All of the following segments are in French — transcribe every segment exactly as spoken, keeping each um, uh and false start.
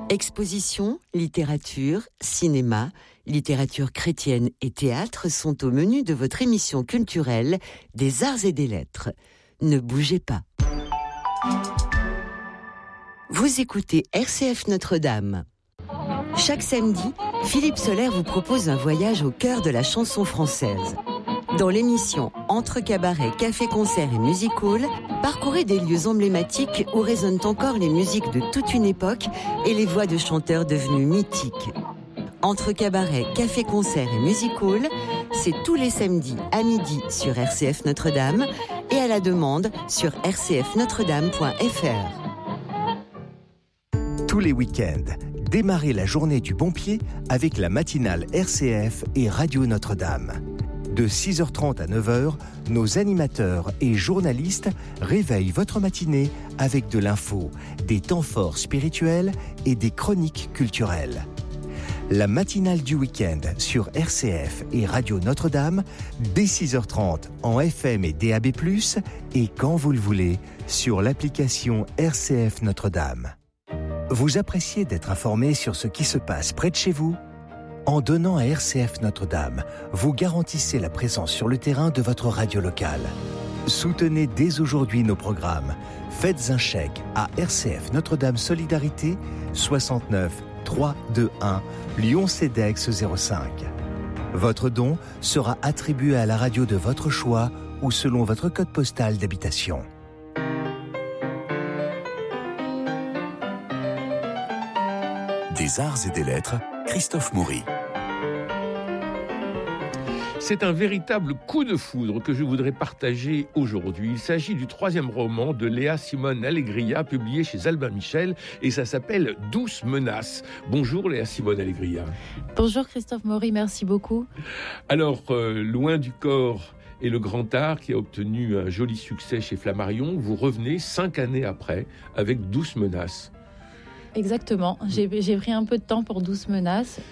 Expositions, littérature, cinéma, littérature chrétienne et théâtre sont au menu de votre émission culturelle des Arts et des Lettres. Ne bougez pas. Vous écoutez R C F Notre-Dame. Chaque samedi, Philippe Soler vous propose un voyage au cœur de la chanson française. Dans l'émission Entre cabaret, café-concert et music hall, parcourez des lieux emblématiques où résonnent encore les musiques de toute une époque et les voix de chanteurs devenus mythiques. Entre cabaret, café-concert et music hall, c'est tous les samedis à midi sur R C F Notre-Dame et à la demande sur r c f notre dame point f r. Tous les week-ends, démarrez la journée du bon pied avec la matinale R C F et Radio Notre-Dame. De six heures trente à neuf heures, nos animateurs et journalistes réveillent votre matinée avec de l'info, des temps forts spirituels et des chroniques culturelles. La matinale du week-end sur R C F et Radio Notre-Dame, dès six heures trente en F M et D A B plus, et quand vous le voulez, sur l'application R C F Notre-Dame. Vous appréciez d'être informé sur ce qui se passe près de chez vous ? En donnant à R C F Notre-Dame, vous garantissez la présence sur le terrain de votre radio locale. Soutenez dès aujourd'hui nos programmes. Faites un chèque à R C F Notre-Dame Solidarité soixante-neuf trois deux un Lyon-Cedex zéro cinq. Votre don sera attribué à la radio de votre choix ou selon votre code postal d'habitation. Des Arts et des Lettres, Christophe Maury. C'est un véritable coup de foudre que je voudrais partager aujourd'hui. Il s'agit du troisième roman de Léa Simone Allegria, publié chez Albin Michel, et ça s'appelle « Douce menace ». Bonjour Léa Simone Allegria. Bonjour Christophe Maury, merci beaucoup. Alors, euh, Loin du corps et le grand art, qui a obtenu un joli succès chez Flammarion, vous revenez cinq années après avec « Douce menace ». Exactement, j'ai, j'ai pris un peu de temps pour Douce menace.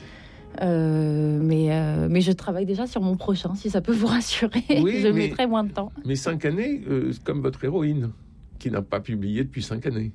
Euh, mais, euh, mais je travaille déjà sur mon prochain, si ça peut vous rassurer. Oui, je mais, mettrai moins de temps. Mais cinq années, euh, comme votre héroïne, qui n'a pas publié depuis cinq années.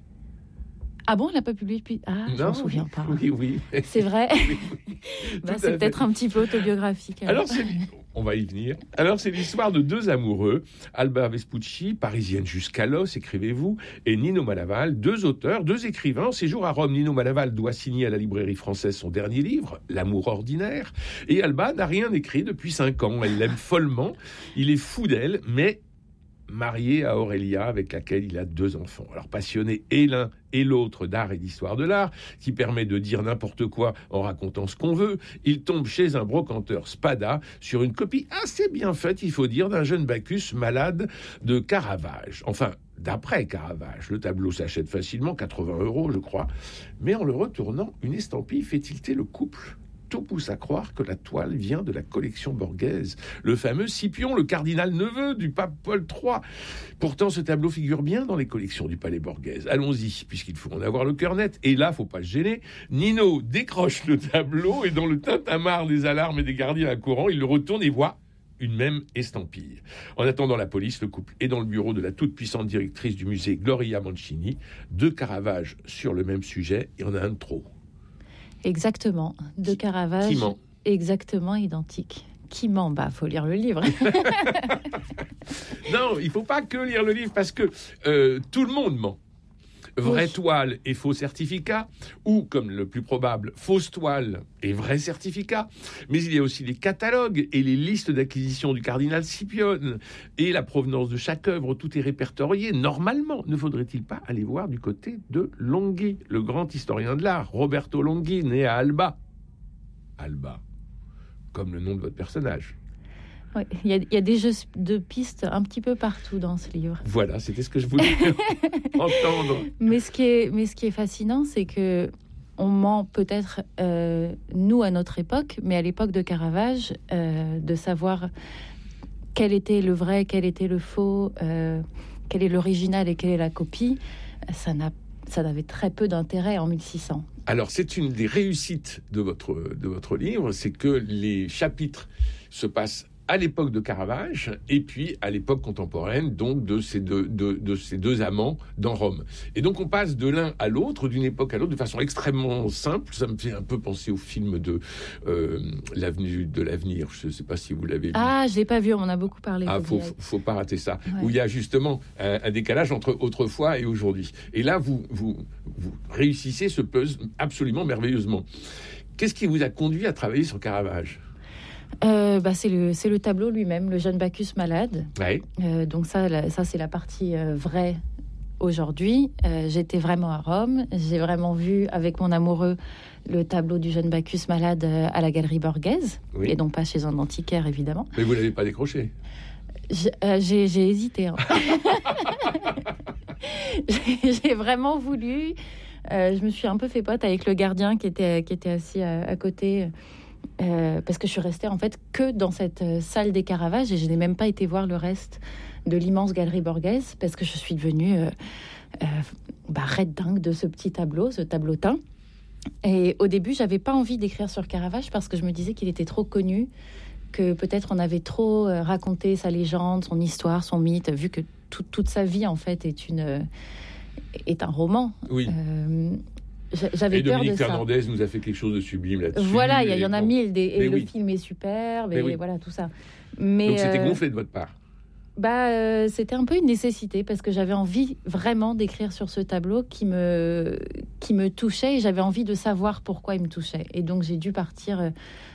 Ah bon, elle n'a pas publié depuis... Ah, non, je ne me souviens pas. Oui, oui. C'est vrai. Oui, oui. bah, c'est peut-être fait. Un petit peu autobiographique. Alors, alors c'est... on va y venir. Alors, c'est l'histoire de deux amoureux, Alba Vespucci, parisienne jusqu'à l'os, écrivez-vous, et Nino Malaval, deux auteurs, deux écrivains. En séjour à Rome, Nino Malaval doit signer à la librairie française son dernier livre, L'amour ordinaire, et Alba n'a rien écrit depuis cinq ans. Elle l'aime follement, il est fou d'elle, mais marié à Aurélia, avec laquelle il a deux enfants. Alors, passionné et l'un et l'autre d'art et d'histoire de l'art, qui permet de dire n'importe quoi en racontant ce qu'on veut, il tombe chez un brocanteur Spada sur une copie assez bien faite, il faut dire, d'un jeune Bacchus malade de Caravage. Enfin, d'après Caravage. Le tableau s'achète facilement, quatre-vingts euros, je crois. Mais en le retournant, une estampille fait tilter le couple. Tout pousse à croire que la toile vient de la collection Borghese, le fameux Scipion, le cardinal neveu du pape Paul trois. Pourtant, ce tableau figure bien dans les collections du palais Borghese. Allons-y, puisqu'il faut en avoir le cœur net. Et là, faut pas se gêner. Nino décroche le tableau et dans le tintamarre des alarmes et des gardiens à courant, il le retourne et voit une même estampille. En attendant la police, le couple est dans le bureau de la toute-puissante directrice du musée Gloria Mancini. Deux Caravages sur le même sujet, il y en a un de trop. Exactement, de Caravage, qui ment. Exactement identique. Qui ment ? Bah, faut lire le livre. Non, il faut pas que lire le livre parce que euh, tout le monde ment. Vraie oui. toile et faux certificat, ou, comme le plus probable, fausse toile et vrai certificat. Mais il y a aussi les catalogues et les listes d'acquisition du cardinal Scipione et la provenance de chaque œuvre. Tout est répertorié. Normalement, ne faudrait-il pas aller voir du côté de Longhi, le grand historien de l'art, Roberto Longhi, né à Alba. Alba, comme le nom de votre personnage. Oui, il y, y a des jeux de pistes un petit peu partout dans ce livre. Voilà, c'était ce que je voulais entendre. Mais ce qui est, mais ce qui est fascinant, c'est que on ment peut-être, euh, nous, à notre époque, mais à l'époque de Caravage, euh, de savoir quel était le vrai, quel était le faux, euh, quel est l'original et quelle est la copie, ça, n'a, ça n'avait très peu d'intérêt en mille six cents. Alors, c'est une des réussites de votre, de votre livre, c'est que les chapitres se passent à l'époque de Caravage et puis à l'époque contemporaine, donc de ces deux, de, de ces deux amants dans Rome. Et donc on passe de l'un à l'autre, d'une époque à l'autre, de façon extrêmement simple. Ça me fait un peu penser au film de euh, l'avenue de l'avenir. Je ne sais pas si vous l'avez vu. Ah, je l'ai pas vu. On en a beaucoup parlé. Ah, faut, faut, faut pas rater ça. Ouais. Où il y a justement un, un décalage entre autrefois et aujourd'hui. Et là, vous, vous, vous réussissez ce puzzle absolument merveilleusement. Qu'est-ce qui vous a conduit à travailler sur Caravage ? Euh, bah, c'est le c'est le tableau lui-même, le jeune Bacchus malade. Ouais. Euh, donc ça, la, ça c'est la partie euh, vraie aujourd'hui. Euh, j'étais vraiment à Rome. J'ai vraiment vu avec mon amoureux le tableau du jeune Bacchus malade euh, à la Galerie Borghese, Oui. et donc pas chez un antiquaire évidemment. Mais vous l'avez pas décroché. J'ai, euh, j'ai, j'ai hésité. Hein. j'ai, j'ai vraiment voulu. Euh, je me suis un peu fait pote avec le gardien qui était qui était assis à, à côté. Euh, parce que je suis restée en fait que dans cette euh, salle des Caravages et je n'ai même pas été voir le reste de l'immense Galerie Borghese parce que je suis devenue euh, euh, bah, raide dingue de ce petit tableau, ce tableautin. Et au début, j'avais pas envie d'écrire sur Caravage parce que je me disais qu'il était trop connu, que peut-être on avait trop euh, raconté sa légende, son histoire, son mythe, vu que tout, toute sa vie en fait est une euh, est un roman. Oui. Euh, J'avais et peur Dominique de ça. Fernandez nous a fait quelque chose de sublime là-dessus. Voilà, il y, y en a bon. mille. Des, et Mais le oui. film est superbe, Mais et oui. voilà, tout ça. Mais, Donc c'était euh, gonflé de votre part. Bah, euh, c'était un peu une nécessité, parce que j'avais envie vraiment d'écrire sur ce tableau qui me, qui me touchait, et j'avais envie de savoir pourquoi il me touchait. Et donc j'ai dû partir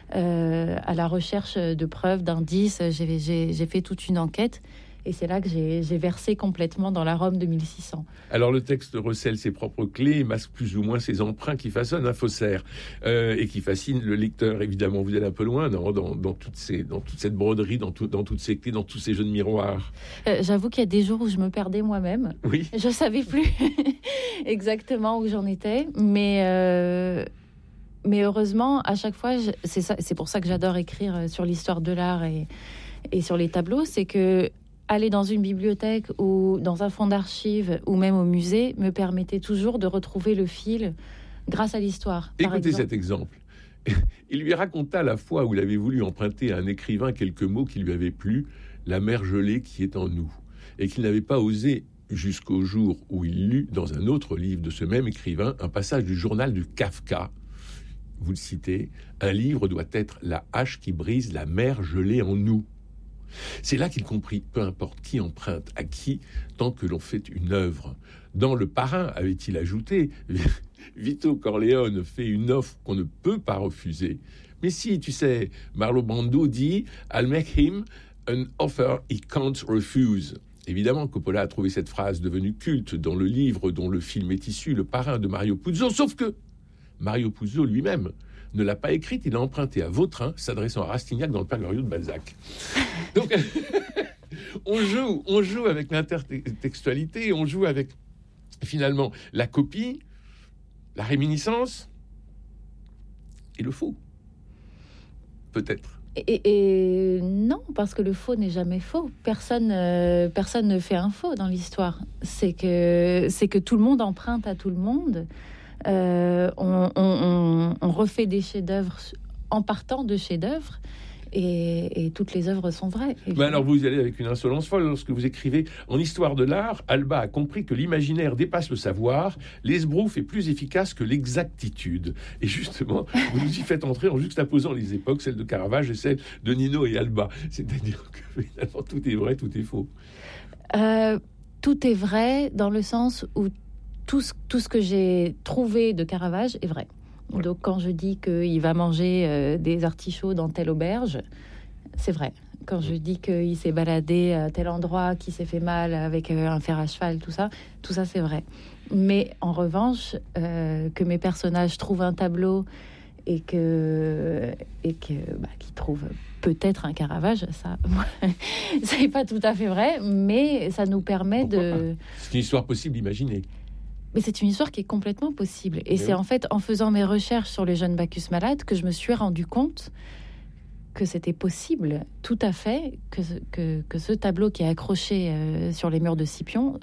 euh, à la recherche de preuves, d'indices. J'ai, j'ai, j'ai fait toute une enquête. Et c'est là que j'ai, j'ai versé complètement dans la Rome de mille six cents. Alors le texte recèle ses propres clés, masque plus ou moins ses emprunts qui façonnent un faussaire euh, et qui fascinent le lecteur. Évidemment, vous allez un peu loin non, dans, dans, toutes ces, dans toute cette broderie, dans, tout, dans toutes ces clés, dans tous ces jeux de miroirs. Euh, j'avoue qu'il y a des jours où je me perdais moi-même. Oui. Je savais plus exactement où j'en étais, mais euh, mais heureusement, à chaque fois, je, c'est ça, c'est pour ça que j'adore écrire sur l'histoire de l'art et et sur les tableaux, c'est que aller dans une bibliothèque ou dans un fonds d'archives ou même au musée me permettait toujours de retrouver le fil grâce à l'histoire. Écoutez cet exemple. Il lui raconta la fois où il avait voulu emprunter à un écrivain quelques mots qui lui avaient plu, la mer gelée qui est en nous, et qu'il n'avait pas osé jusqu'au jour où il lut dans un autre livre de ce même écrivain un passage du journal de Kafka. Vous le citez, un livre doit être la hache qui brise la mer gelée en nous. C'est là qu'il comprit, peu importe qui emprunte à qui, tant que l'on fait une œuvre. Dans Le Parrain, avait-il ajouté, Vito Corleone fait une offre qu'on ne peut pas refuser. Mais si, tu sais, Marlon Brando dit « I'll make him an offer he can't refuse ». Évidemment, Coppola a trouvé cette phrase devenue culte dans le livre dont le film est issu, Le Parrain de Mario Puzo, sauf que Mario Puzo lui-même ne l'a pas écrite, il l'a emprunté à Vautrin, s'adressant à Rastignac dans le Père Glorieux de Balzac. Donc, on joue, on joue avec l'intertextualité, on joue avec, finalement, la copie, la réminiscence et le faux. Peut-être. Et, et non, parce que le faux n'est jamais faux. Personne, euh, personne ne fait un faux dans l'histoire. C'est que, c'est que tout le monde emprunte à tout le monde. Euh, on, on, on, on refait des chefs-d'œuvre en partant de chefs-d'œuvre, et, et toutes les œuvres sont vraies. Mais alors vous y allez avec une insolence folle lorsque vous écrivez en histoire de l'art. Alba a compris que l'imaginaire dépasse le savoir, l'esbrouf est plus efficace que l'exactitude. Et justement, vous nous y faites entrer en juxtaposant les époques, celle de Caravage et celle de Nino et Alba. C'est-à-dire que finalement tout est vrai, tout est faux. Euh, tout est vrai dans le sens où Tout ce, tout ce que j'ai trouvé de Caravage est vrai. Ouais. Donc, quand je dis qu'il va manger euh, des artichauts dans telle auberge, c'est vrai. Quand je dis qu'il s'est baladé à tel endroit, qu'il s'est fait mal avec euh, un fer à cheval, tout ça, tout ça, c'est vrai. Mais en revanche, euh, que mes personnages trouvent un tableau et que et que bah, qu'ils trouvent peut-être un Caravage, ça, c'est pas tout à fait vrai, mais ça nous permet Pourquoi de. Pas c'est une histoire possible, imaginez. Mais c'est une histoire qui est complètement possible. Et Mais c'est oui. en fait en faisant mes recherches sur le jeune Bacchus malade que je me suis rendu compte que c'était possible, tout à fait, que, que, que ce tableau qui est accroché euh, sur les murs de Scipion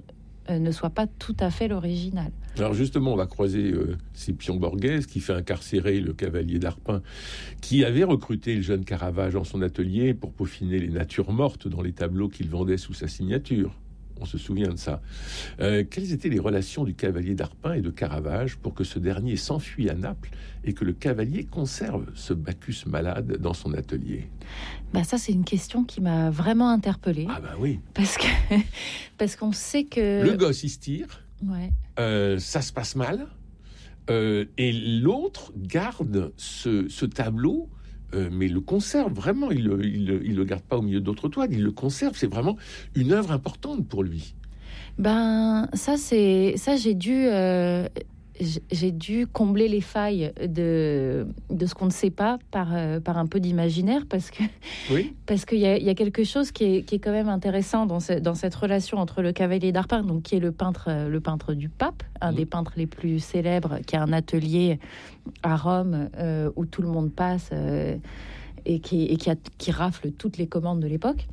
euh, ne soit pas tout à fait l'original. Alors justement, on va croiser euh, Scipion Borghese, qui fait incarcérer le cavalier d'Arpin, qui avait recruté le jeune Caravage dans son atelier pour peaufiner les natures mortes dans les tableaux qu'il vendait sous sa signature. On se souvient de ça. Euh, quelles étaient les relations du cavalier d'Arpin et de Caravage pour que ce dernier s'enfuit à Naples et que le cavalier conserve ce Bacchus malade dans son atelier? Bah ça, c'est une question qui m'a vraiment interpellée. Ah bah oui. Parce que parce qu'on sait que... Le gosse, il se tire. Ouais. Euh, ça se passe mal. Euh, et l'autre garde ce, ce tableau... Euh, mais il le conserve vraiment, il ne il, il, il le garde pas au milieu d'autres toiles, il le conserve, c'est vraiment une œuvre importante pour lui. Ben, ça, c'est, ça j'ai dû... Euh... j'ai dû combler les failles de, de ce qu'on ne sait pas par, euh, par un peu d'imaginaire, parce que oui. parce qu'il y a, y a quelque chose qui est, qui est quand même intéressant dans, ce, dans cette relation entre le cavalier d'Arpin, donc qui est le peintre, le peintre du pape, un mmh. des peintres les plus célèbres, qui a un atelier à Rome euh, où tout le monde passe euh, et, qui, et qui, a, qui rafle toutes les commandes de l'époque.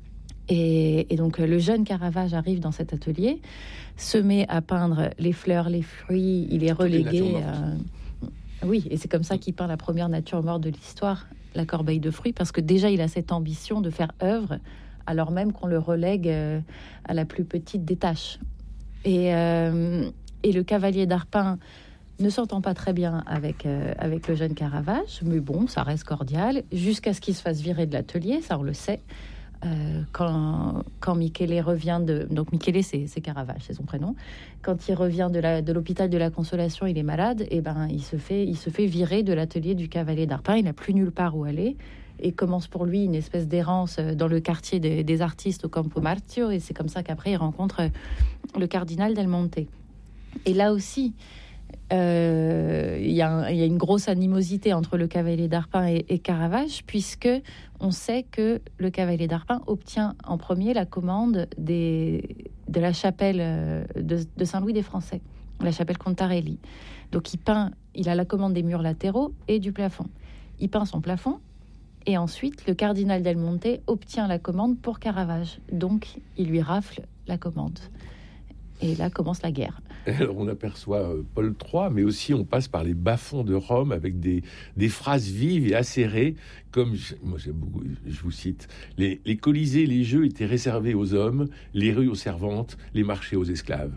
Et, et donc le jeune Caravage arrive dans cet atelier, se met à peindre les fleurs, les fruits, il est relégué. Euh... Oui, et c'est comme ça qu'il peint la première nature morte de l'histoire, la corbeille de fruits, parce que déjà il a cette ambition de faire œuvre, alors même qu'on le relègue euh, à la plus petite des tâches. Et, euh, et le cavalier d'Arpin ne s'entend pas très bien avec, euh, avec le jeune Caravage, mais bon, ça reste cordial, jusqu'à ce qu'il se fasse virer de l'atelier, ça on le sait. Euh, quand, quand Michele revient de... Donc Michele, c'est, c'est Caravage, c'est son prénom. Quand il revient de, la, de l'hôpital de la Consolation, il est malade, et ben, il, se fait, il se fait virer de l'atelier du cavalier d'Arpin. Il n'a plus nulle part où aller. Et commence pour lui une espèce d'errance dans le quartier des, des artistes au Campo Marzio. Et c'est comme ça qu'après, il rencontre le cardinal Del Monte. Et là aussi... Il euh, y, y a une grosse animosité entre le cavalier d'Arpin et, et Caravage, puisque on sait que le cavalier d'Arpin obtient en premier la commande des, de la chapelle de, de Saint-Louis des Français, la chapelle Contarelli. Donc il peint, il a la commande des murs latéraux et du plafond. Il peint son plafond, et ensuite le cardinal Del Monte obtient la commande pour Caravage. Donc il lui rafle la commande. Et là commence la guerre. Alors on aperçoit Paul trois, mais aussi on passe par les bas-fonds de Rome avec des, des phrases vives et acérées, comme, moi j'aime beaucoup, je vous cite, les, les colisées, les jeux étaient réservés aux hommes, les rues aux servantes, les marchés aux esclaves.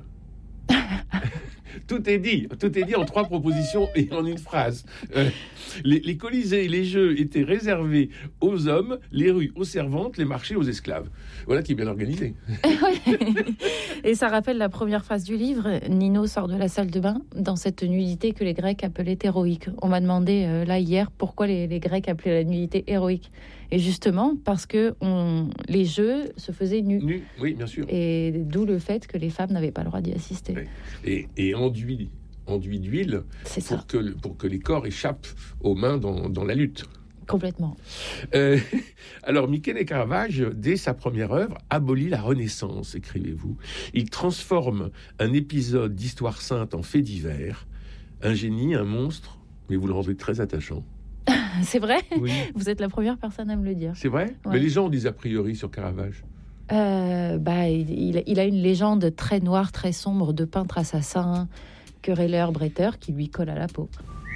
Tout est dit, tout est dit en trois propositions et en une phrase. Euh, les, les colisées et les jeux étaient réservés aux hommes, les rues aux servantes, les marchés aux esclaves. Voilà qui est bien organisé. Et ça rappelle la première phrase du livre. Nino sort de la salle de bain dans cette nudité que les Grecs appelaient héroïque. On m'a demandé euh, là hier pourquoi les, les Grecs appelaient la nudité héroïque. Et justement parce que on, les jeux se faisaient nus. Nus, oui, bien sûr. Et d'où le fait que les femmes n'avaient pas le droit d'y assister. Oui. Et, et enduit, enduit d'huile C'est pour ça. que, pour que les corps échappent aux mains dans, dans la lutte. Complètement. Euh, alors, Michele Caravage, dès sa première œuvre, abolit la Renaissance, écrivez-vous. Il transforme un épisode d'histoire sainte en fait divers. Un génie, un monstre, mais vous le rendez très attachant. C'est vrai ? Oui. Vous êtes la première personne à me le dire. C'est vrai ? Ouais. Mais les gens ont des a priori sur Caravage. Euh, bah, il, il a une légende très noire, très sombre de peintre assassin, querelleur, bretteur qui lui colle à la peau.